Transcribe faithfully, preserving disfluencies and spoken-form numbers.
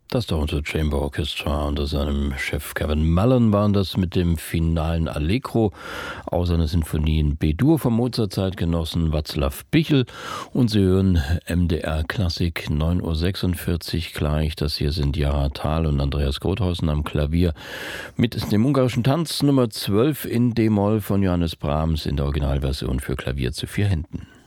Das Toronto Chamber Orchestra unter seinem Chef Kevin Mullen waren das mit dem finalen Allegro aus einer Sinfonie in B-Dur vom Mozart-Zeitgenossen Václav Bichl. Und Sie hören M D R Klassik, neun Uhr sechsundvierzig gleich. Das hier sind Jara Thal und Andreas Grothausen am Klavier mit dem ungarischen Tanz Nummer zwölf in D-Moll von Johannes Brahms in der Originalversion für Klavier zu vier Händen.